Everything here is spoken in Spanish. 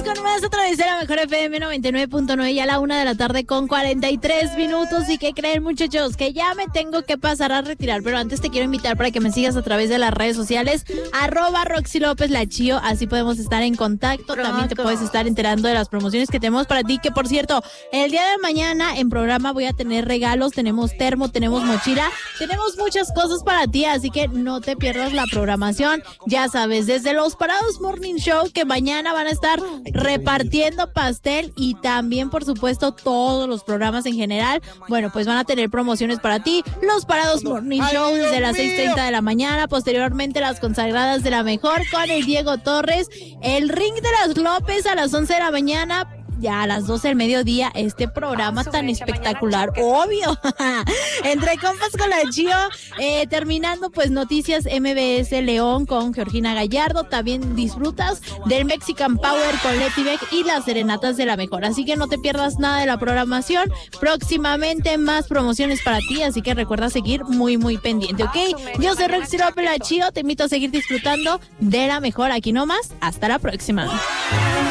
con más a través de la Mejor FM 99.9 y a la 1:43 p.m. ¿Y qué creen, muchachos? Que ya me tengo que pasar a retirar, pero antes te quiero invitar para que me sigas a través de las redes sociales, @Roxy López La Chío, así podemos estar en contacto. También te puedes estar enterando de las promociones que tenemos para ti, que por cierto, el día de mañana en programa voy a tener regalos, tenemos termo, tenemos mochila, tenemos muchas cosas para ti, así que no te pierdas la programación. Ya sabes, desde Los Parados Morning Show, que mañana van a estar repartiendo pastel, y también, por supuesto, todos los programas en general, bueno, pues van a tener promociones para ti. Los Parados Morning Show desde las 6:30 de la mañana, posteriormente las consagradas de la Mejor con el Diego Torres, el Ring de las López a las 11 de la mañana, ya a las 12 del mediodía, este programa tan espectacular, obvio, Entre Compas con La Chío, terminando pues Noticias MBS León con Georgina Gallardo. También disfrutas del Mexican Power con Leti Beck y las serenatas de la Mejor, así que no te pierdas nada de la programación. Próximamente más promociones para ti, así que recuerda seguir muy muy pendiente, ¿ok? Yo soy Roxy López La Chío, te invito a seguir disfrutando de la Mejor aquí nomás. Hasta la próxima.